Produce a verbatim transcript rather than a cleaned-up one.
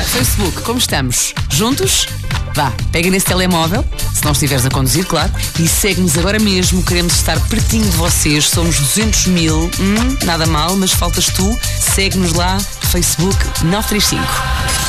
Facebook, como estamos? Juntos? Vá, pega nesse telemóvel, se não estiveres a conduzir, claro, e segue-nos agora mesmo. Queremos estar pertinho de vocês. Somos duzentos mil, hum, nada mal, mas faltas tu. Segue-nos lá, Facebook nove três cinco.